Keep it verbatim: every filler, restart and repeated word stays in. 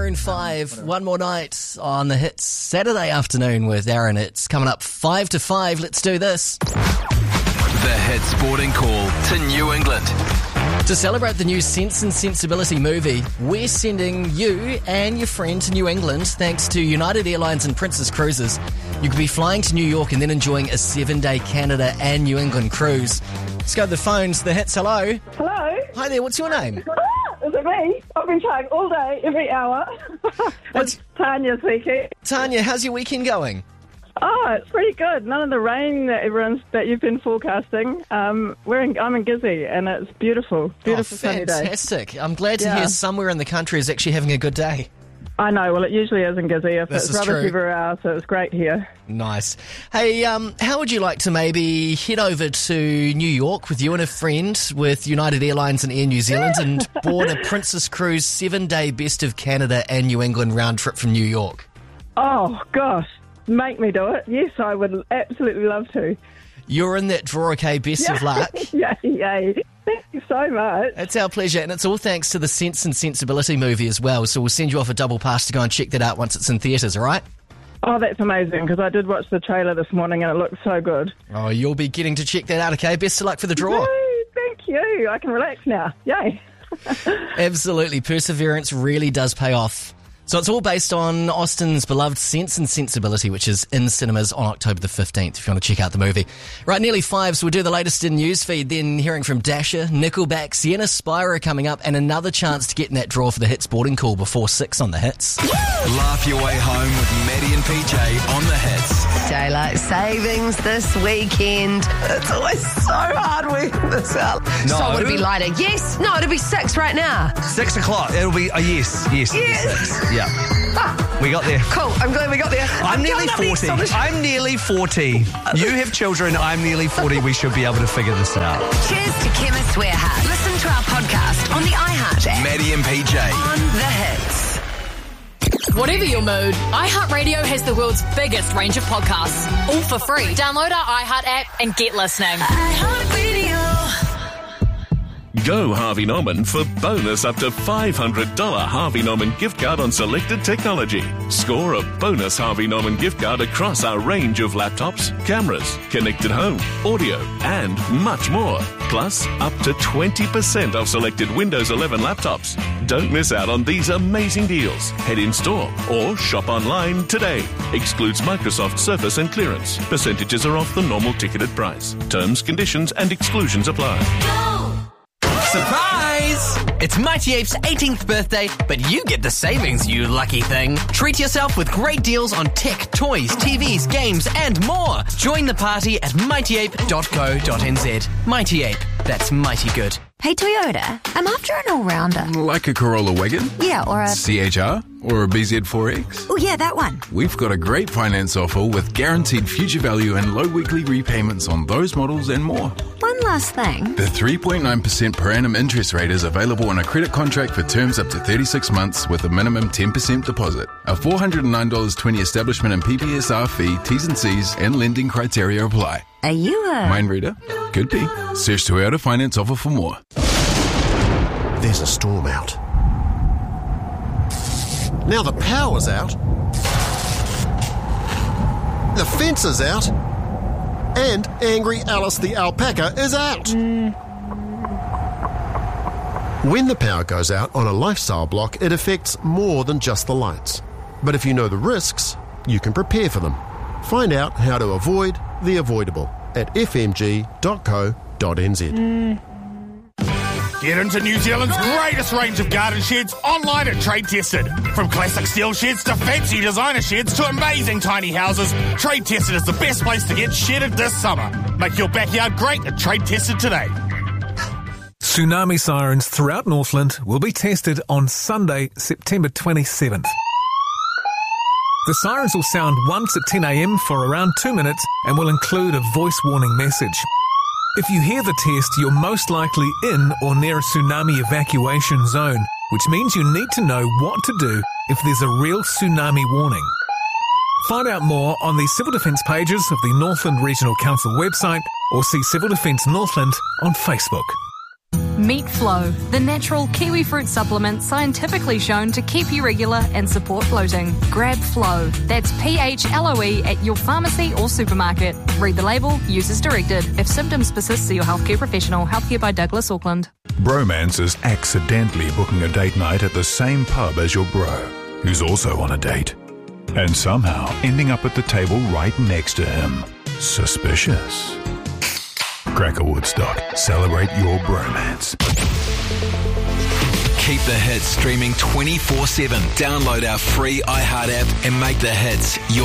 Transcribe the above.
Maroon five, One More Night on the Hits Saturday afternoon with Aaron. It's coming up five to five. Let's do this. The Hits Boarding Call to New England. To celebrate the new Sense and Sensibility movie, we're sending you and your friend to New England thanks to United Airlines and Princess Cruises. You could be flying to New York and then enjoying a seven-day Canada and New England cruise. Let's go to the phones. The Hits, hello. Hello. Hi there, what's your name? Is it me? I've been trying all day, every hour. What's It's Tanya speaking. Tanya, how's your weekend going? Oh, it's pretty good. None of the rain that everyone's that you've been forecasting. Um, we're in, I'm in Gizzy, and it's beautiful, beautiful oh, sunny day. fantastic. I'm glad to Yeah. hear somewhere in the country is actually having a good day. I know. Well, it usually is in Gizzy. If This it's is rubbish true. everywhere else, so it's great here. Nice. Hey, um, how would you like to maybe head over to New York with you and a friend with United Airlines and Air New Zealand and board a Princess Cruise seven-day Best of Canada and New England round trip from New York? Oh gosh, make me do it. Yes, I would absolutely love to. You're in that draw, okay? Best of luck. Yay, yay. Thank you so much. It's our pleasure, and it's all thanks to the Sense and Sensibility movie as well, so we'll send you off a double pass to go and check that out once it's in theatres, all right? Oh, that's amazing, because I did watch the trailer this morning and it looked so good. Oh, you'll be getting to check that out, okay? Best of luck for the draw. Yay, thank you. I can relax now. Yay. Absolutely. Perseverance really does pay off. So it's all based on Austin's beloved Sense and Sensibility, which is in cinemas on October the fifteenth, if you want to check out the movie. Right, nearly five, so we'll do the latest in Newsfeed, then hearing from Dasher, Nickelback, Sienna Spira coming up, and another chance to get in that draw for the Hits Boarding Call before six on the Hits. Laugh your way home with Maddie and P J on the Hits. Daylight savings this weekend. It's always so hard working this out. No. So would it be lighter? Yes. No, it'll be six right now. Six o'clock. It'll be a yes, yes. Yes. Yeah. We got there. Cool. I'm glad we got there. I'm nearly coming up forty. next on the- I'm nearly forty. You have children. I'm nearly forty. We should be able to figure this out. Cheers to Chemist Warehouse. Listen to our podcast on the iHeart app. Maddie and P J. On the Hits. Whatever your mood, iHeartRadio has the world's biggest range of podcasts, all for free. Download our iHeart app and get listening. Go Harvey Norman for bonus up to five hundred dollars Harvey Norman gift card on selected technology. Score a bonus Harvey Norman gift card across our range of laptops, cameras, connected home, audio, and much more. Plus, up to twenty percent off selected Windows eleven laptops. Don't miss out on these amazing deals. Head in store or shop online today. Excludes Microsoft Surface and clearance. Percentages are off the normal ticketed price. Terms, conditions, and exclusions apply. Surprise! It's Mighty Ape's eighteenth birthday, but you get the savings, you lucky thing. Treat yourself with great deals on tech, toys, T Vs, games, and more. Join the party at mighty ape dot co dot n z. Mighty Ape. That's mighty good. Hey Toyota, I'm after an all-rounder. Like a Corolla Wagon? Yeah, or a... C H R? Or a B Z four X? Oh yeah, that one. We've got a great finance offer with guaranteed future value and low weekly repayments on those models and more. One last thing. The three point nine percent per annum interest rate is available on a credit contract for terms up to thirty-six months with a minimum ten percent deposit. A four hundred nine dollars twenty establishment and P P S R fee, T's and C's, and lending criteria apply. Are you a... Mind reader? Could be. Search Toyota Finance offer for more. There's a storm out. Now the power's out. The fence is out. And Angry Alice the alpaca is out. When the power goes out on a lifestyle block, it affects more than just the lights. But if you know the risks, you can prepare for them. Find out how to avoid the avoidable at f m g dot co dot n z. Get into New Zealand's greatest range of garden sheds online at Trade Tested. From classic steel sheds to fancy designer sheds to amazing tiny houses, Trade Tested is the best place to get shedded this summer. Make your backyard great at Trade Tested today. Tsunami sirens throughout Northland will be tested on Sunday, September twenty-seventh. The sirens will sound once at ten a m for around two minutes and will include a voice warning message. If you hear the test, you're most likely in or near a tsunami evacuation zone, which means you need to know what to do if there's a real tsunami warning. Find out more on the Civil Defence pages of the Northland Regional Council website or see Civil Defence Northland on Facebook. Meat Flow, the natural kiwi fruit supplement scientifically shown to keep you regular and support bloating. Grab Flow. That's P H L O E at your pharmacy or supermarket. Read the label, use as directed. If symptoms persist, see your healthcare professional. Healthcare by Douglas Auckland. Bromance is accidentally booking a date night at the same pub as your bro, who's also on a date. And somehow ending up at the table right next to him. Suspicious. Cracker Woodstock. Celebrate your bromance. Keep the hits streaming twenty-four seven. Download our free iHeart app and make the hits your